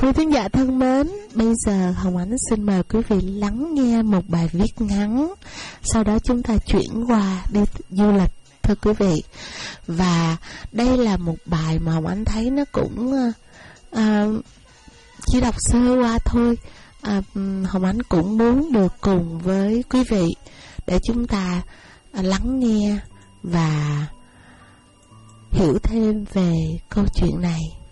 Quý thính giả thân mến, bây giờ Hồng Ánh xin mời quý vị lắng nghe một bài viết ngắn. Sau đó chúng ta chuyển qua đi du lịch, thưa quý vị. Và đây là một bài mà Hồng Ánh thấy nó cũng chỉ đọc sơ qua thôi. Hồng Ánh cũng muốn được cùng với quý vị để chúng ta lắng nghe và hiểu thêm về câu chuyện này.